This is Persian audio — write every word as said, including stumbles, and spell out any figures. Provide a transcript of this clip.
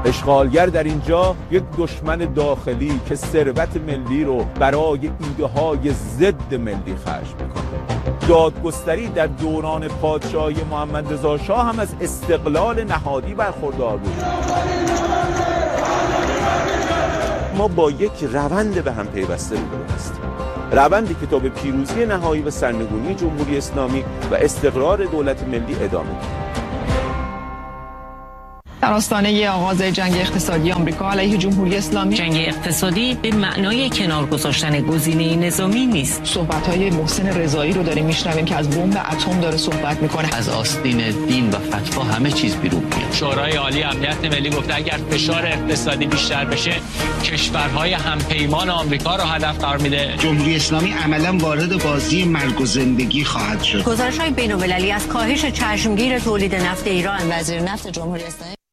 اشغالگر در اینجا یک دشمن داخلی که ثروت ملی رو برای ایده‌های ضد ملی خرج میکنه. دادگستری در دوران پادشاهی محمد رضا شاه هم از استقلال نهادی برخوردار بود. ما با یک روند به هم پیوسته روبرو هستیم، روندی که تا به پیروزی نهایی و سرنگونی جمهوری اسلامی و استقرار دولت ملی ادامه دارد. در آستانه آغاز جنگ اقتصادی آمریکا علیه جمهوری اسلامی، جنگ اقتصادی به معنای کنار گذاشتن گزینه نظامی نیست. صحبت‌های محسن رضایی رو داریم میشنویم که از بمب اتم داره صحبت میکنه. از آستین دین و فتوا همه چیز بیرون میاد. شورای عالی امنیت ملی گفته اگر فشار اقتصادی بیشتر بشه کشورهای همپیمان آمریکا رو هدف قرار میده. جمهوری اسلامی عملاً وارد بازی مرگ و زندگی خواهد شد. گزارش‌های بین‌المللی از کاهش چشمگیر تولید نفت ایران، وزیر نفت جمهوری اسلامی